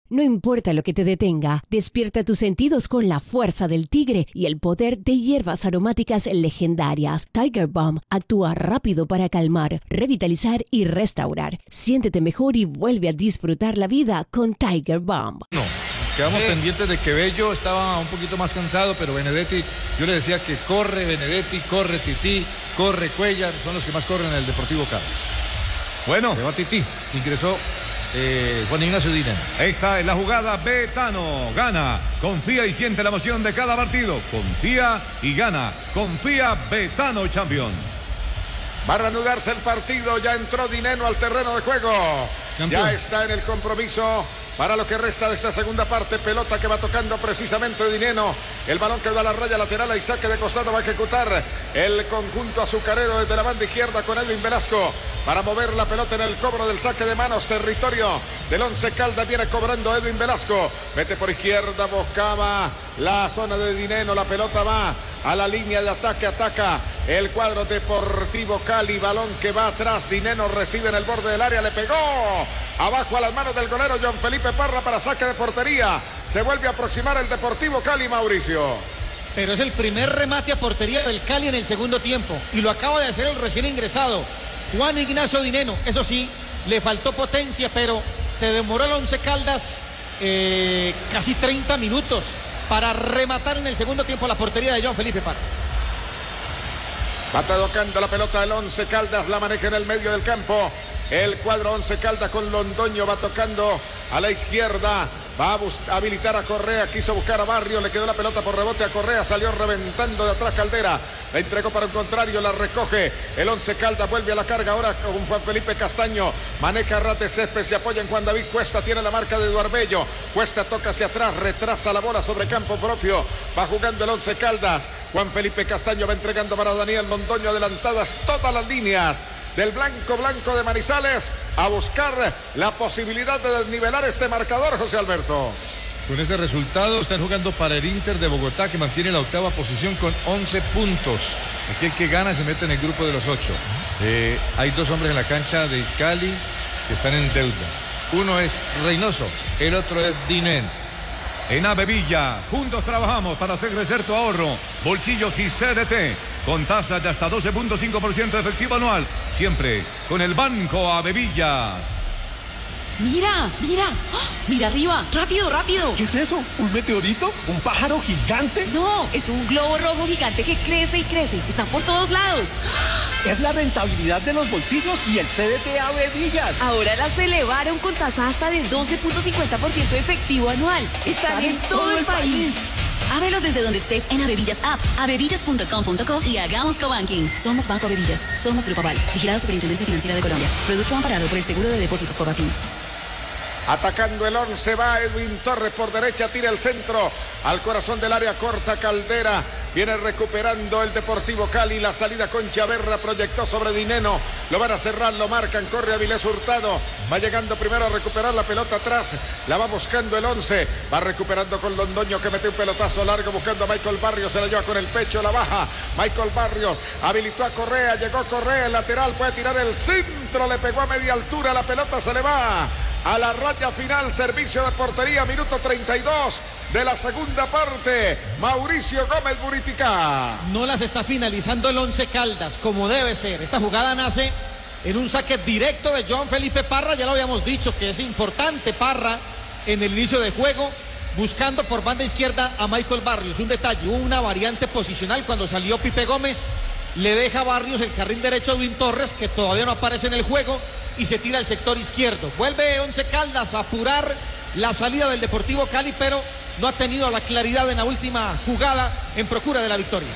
No importa lo que te detenga, despierta tus sentidos con la fuerza del tigre y el poder de hierbas aromáticas legendarias. Tiger Balm actúa rápido para calmar, revitalizar y restaurar. Siéntete mejor y vuelve a disfrutar la vida con Tiger Balm. No, quedamos pendientes de que Bello estaba un poquito más cansado, pero Benedetti, yo le decía que corre Benedetti, corre Tití, corre Cuellar, son los que más corren en el Deportivo Cali. Bueno. Se va Tití, ingresó Juan Ignacio Dineno. Esta es la jugada. Betano gana, confía y siente la emoción de cada partido. Confía y gana. Confía Betano, campeón. Va a reanudarse el partido. Ya entró Dineno al terreno de juego. Campeón. Ya está en el compromiso para lo que resta de esta segunda parte. Pelota que va tocando precisamente Dineno. El balón que va a la raya lateral y saque de costado. Va a ejecutar el conjunto azucarero desde la banda izquierda con Edwin Velasco para mover la pelota en el cobro del saque de manos. Territorio del Once Caldas. Viene cobrando Edwin Velasco. Mete por izquierda. Buscaba la zona de Dineno. La pelota va a la línea de ataque. Ataca el cuadro Deportivo Cali. Balón que va atrás. Dineno recibe en el borde del área. Le pegó abajo a las manos del golero John Felipe Parra para saque de portería. Se vuelve a aproximar el Deportivo Cali, Mauricio. Pero es el primer remate a portería del Cali en el segundo tiempo. Y lo acaba de hacer el recién ingresado Juan Ignacio Dineno. Eso sí, le faltó potencia, pero se demoró el Once Caldas casi 30 minutos para rematar en el segundo tiempo la portería de John Felipe Parra. Va tocando la pelota del Once Caldas, la maneja en el medio del campo. El cuadro Once Caldas con Londoño va tocando a la izquierda. Va a habilitar a Correa, quiso buscar a Barrio, le quedó la pelota por rebote a Correa, salió reventando de atrás Caldera, la entregó para un contrario, la recoge el Once Caldas, vuelve a la carga ahora con Juan Felipe Castaño, maneja ras de césped, se apoya en Juan David Cuesta, tiene la marca de Eduardo Bello, Cuesta toca hacia atrás, retrasa la bola sobre campo propio, va jugando el Once Caldas, Juan Felipe Castaño va entregando para Daniel Londoño, adelantadas todas las líneas del blanco de Manizales a buscar la posibilidad de desnivelar este marcador, José Alberto. Con este resultado están jugando para el Inter de Bogotá, que mantiene la octava posición con 11 puntos. Aquel que gana se mete en el grupo de los 8. Hay dos hombres en la cancha de Cali que están en deuda. Uno es Reynoso, el otro es Dineno. En Avevilla, juntos trabajamos para hacer crecer tu ahorro, bolsillos y CDT, con tasas de hasta 12.5% de efectivo anual, siempre con el Banco Avevilla. Mira, mira, mira arriba, rápido. ¿Qué es eso? ¿Un meteorito? ¿Un pájaro gigante? No, es un globo rojo gigante que crece y crece, está por todos lados. Es la rentabilidad de los bolsillos y el CDT Avevillas. Ahora las elevaron con tasa hasta de 12.50% de efectivo anual. Están en todo el país. Ábrelos desde donde estés en Avevillas App, avevillas.com.co y hagamos cobanking. Somos Banco Avevillas, somos Grupo Aval, vigilado Superintendencia Financiera de Colombia. Producto amparado por el Seguro de Depósitos Fogafín. Atacando el 11 va Edwin Torres por derecha, tira el centro al corazón del área, corta Caldera, viene recuperando el Deportivo Cali, la salida con Chaverra, proyectó sobre Dineno, lo van a cerrar, lo marcan, corre Avilés Hurtado, va llegando primero a recuperar la pelota atrás, la va buscando el 11, va recuperando con Londoño que mete un pelotazo largo buscando a Michael Barrios, se la lleva con el pecho, la baja, Michael Barrios habilitó a Correa, llegó Correa, el lateral, puede tirar el centro, le pegó a media altura, la pelota se le va a la raya final, servicio de portería, minuto 32 de la segunda parte. Mauricio Gómez Buritica. No las está finalizando el Once Caldas como debe ser. Esta jugada nace en un saque directo de John Felipe Parra. Ya lo habíamos dicho que es importante Parra en el inicio de juego, buscando por banda izquierda a Michael Barrios. Un detalle, hubo una variante posicional cuando salió Pipe Gómez. Le deja a Barrios el carril derecho a Edwin Torres, que todavía no aparece en el juego, y se tira al sector izquierdo. Vuelve Once Caldas a apurar la salida del Deportivo Cali, pero no ha tenido la claridad en la última jugada en procura de la victoria.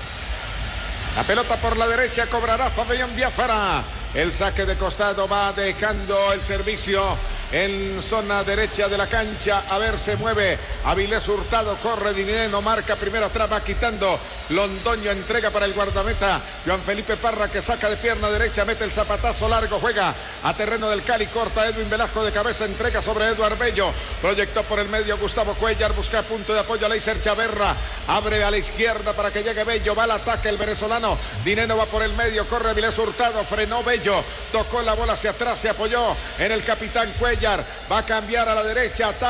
La pelota por la derecha cobrará Fabián Biafara. El saque de costado va dejando el servicio en zona derecha de la cancha. A ver, se mueve Avilés Hurtado, corre Dineno, marca primero atrás, va quitando Londoño, entrega para el guardameta Juan Felipe Parra, que saca de pierna derecha, mete el zapatazo largo, juega a terreno del Cali, corta Edwin Velasco de cabeza, entrega sobre Eduardo Bello, proyectó por el medio Gustavo Cuellar, busca punto de apoyo a Leiser Chaverra, abre a la izquierda para que llegue Bello, va al ataque el venezolano, Dineno va por el medio, corre Avilés Hurtado, frenó Bello, tocó la bola hacia atrás, se apoyó en el capitán Cuellar, va a cambiar a la derecha,